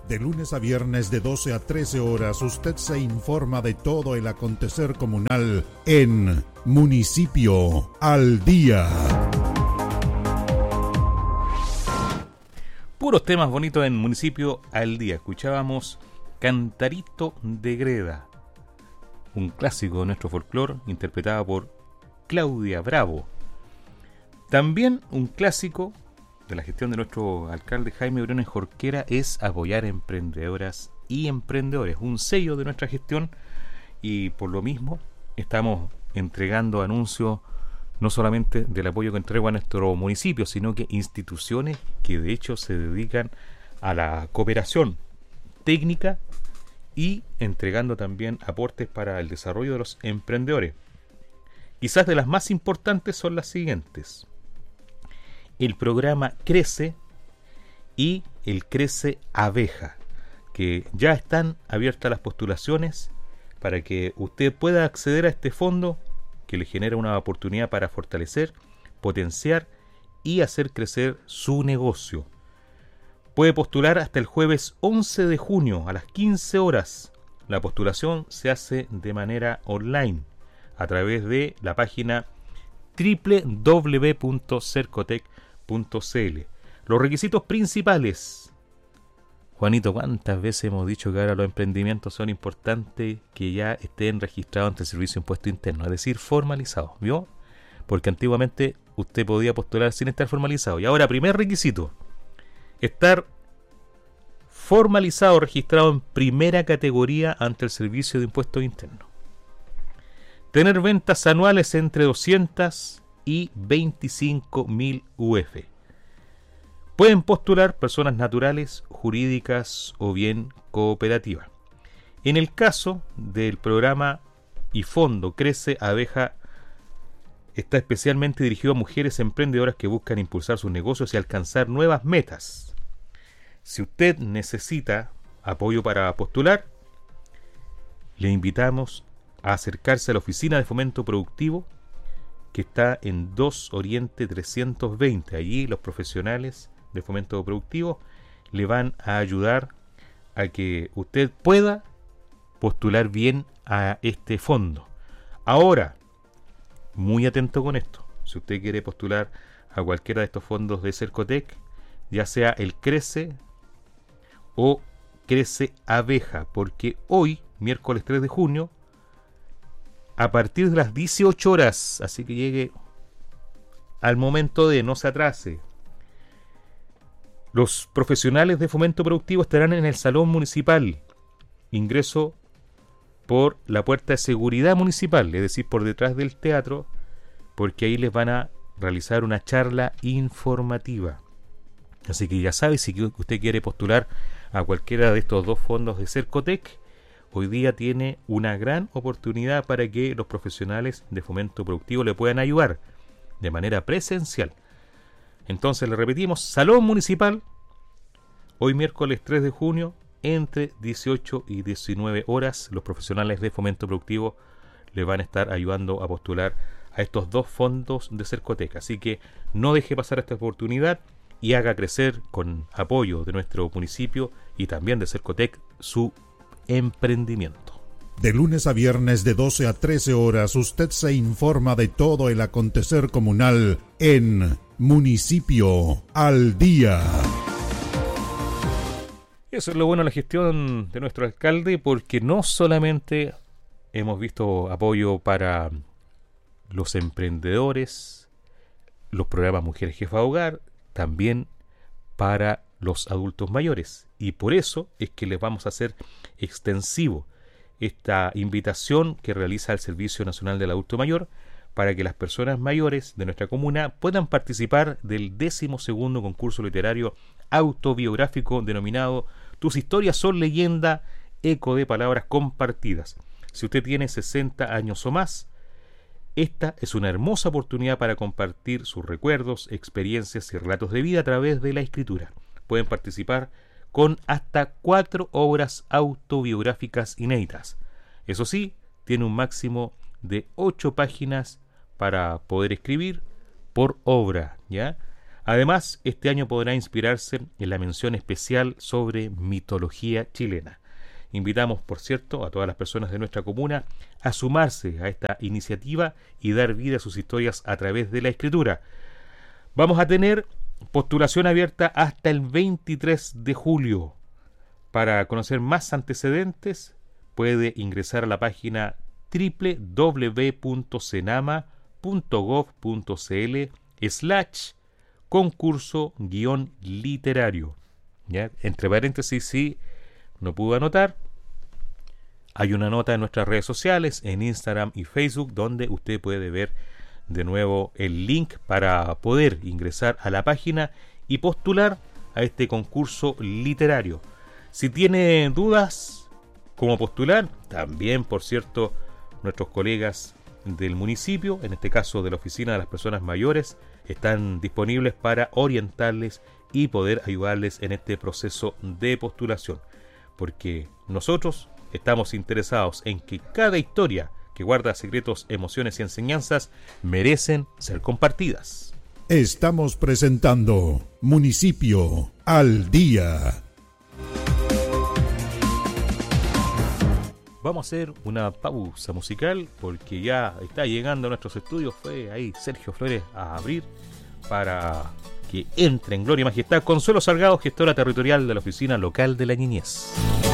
De lunes a viernes de 12 a 13 horas, usted se informa de todo el acontecer comunal en Municipio al Día. Puros temas bonitos en Municipio al Día. Escuchábamos Cantarito de Greda, un clásico de nuestro folclore, interpretado por Claudia Bravo. También un clásico de la gestión de nuestro alcalde Jaime Briones Jorquera es apoyar a emprendedoras y emprendedores, un sello de nuestra gestión, y por lo mismo estamos entregando anuncios no solamente del apoyo que entrega a nuestro municipio, sino que instituciones que de hecho se dedican a la cooperación técnica y entregando también aportes para el desarrollo de los emprendedores. Quizás de las más importantes son las siguientes: el programa Crece y el Crece Abeja, que ya están abiertas las postulaciones para que usted pueda acceder a este fondo que le genera una oportunidad para fortalecer, potenciar y hacer crecer su negocio. Puede postular hasta el jueves 11 de junio a las 15 horas. La postulación se hace de manera online a través de la página www.cercotec.cl. Los requisitos principales. Juanito, ¿cuántas veces hemos dicho que ahora los emprendimientos son importantes que ya estén registrados ante el Servicio de Impuesto Interno? Es decir, formalizados, ¿vio? Porque antiguamente usted podía postular sin estar formalizado. Y ahora, primer requisito: estar formalizado, registrado en primera categoría ante el Servicio de Impuesto Interno. Tener ventas anuales entre 200 y 25.000 UF. Pueden postular personas naturales, jurídicas o bien cooperativas. En el caso del programa y fondo Crece Abeja, está especialmente dirigido a mujeres emprendedoras que buscan impulsar sus negocios y alcanzar nuevas metas. Si usted necesita apoyo para postular, le invitamos a acercarse a la oficina de fomento productivo que está en 2 Oriente 320. Allí los profesionales de fomento productivo le van a ayudar a que usted pueda postular bien a este fondo. Ahora, muy atento con esto: si usted quiere postular a cualquiera de estos fondos de Cercotec, ya sea el Crece o Crece Abeja, porque hoy, miércoles 3 de junio, a partir de las 18 horas, así que llegue al momento de, no se atrase, los profesionales de fomento productivo estarán en el salón municipal. Ingreso por la puerta de seguridad municipal, es decir, por detrás del teatro, porque ahí les van a realizar una charla informativa. Así que ya sabe, si usted quiere postular a cualquiera de estos dos fondos de Cercotec, hoy día tiene una gran oportunidad para que los profesionales de fomento productivo le puedan ayudar de manera presencial. Entonces le repetimos: salón municipal, hoy miércoles 3 de junio, entre 18 y 19 horas, los profesionales de fomento productivo le van a estar ayudando a postular a estos dos fondos de Cercotec. Así que no deje pasar esta oportunidad y haga crecer, con apoyo de nuestro municipio y también de Cercotec, su emprendimiento. De lunes a viernes de 12 a 13 horas, usted se informa de todo el acontecer comunal en Municipio al Día. Eso es lo bueno de la gestión de nuestro alcalde, porque no solamente hemos visto apoyo para los emprendedores, los programas Mujeres Jefa de Hogar, también para los adultos mayores. Y por eso es que les vamos a hacer extensivo esta invitación que realiza el Servicio Nacional del Adulto Mayor, para que las personas mayores de nuestra comuna puedan participar del 12º concurso literario autobiográfico denominado Tus historias son leyenda, eco de palabras compartidas. Si usted tiene 60 años o más, esta es una hermosa oportunidad para compartir sus recuerdos, experiencias y relatos de vida a través de la escritura. Pueden participar con hasta 4 obras autobiográficas inéditas. Eso sí, tiene un máximo de 8 páginas para poder escribir por obra, ¿ya? Además, este año podrá inspirarse en la mención especial sobre mitología chilena. Invitamos, por cierto, a todas las personas de nuestra comuna a sumarse a esta iniciativa y dar vida a sus historias a través de la escritura. Vamos a tener postulación abierta hasta el 23 de julio. Para conocer más antecedentes, puede ingresar a la página www.senama.gov.cl/concurso-literario. ¿Ya? Entre paréntesis, si no pudo anotar, hay una nota en nuestras redes sociales, en Instagram y Facebook, donde usted puede ver de nuevo el link para poder ingresar a la página y postular a este concurso literario. Si tiene dudas cómo postular, también, por cierto, nuestros colegas del municipio, en este caso de la Oficina de las Personas Mayores, están disponibles para orientarles y poder ayudarles en este proceso de postulación, porque nosotros estamos interesados en que cada historia que guarda secretos, emociones y enseñanzas merecen ser compartidas. Estamos presentando Municipio al Día. Vamos a hacer una pausa musical porque ya está llegando a nuestros estudios. Fue ahí Sergio Flores a abrir para que entre en gloria y majestad Consuelo Salgado, gestora territorial de la Oficina Local de la Niñez.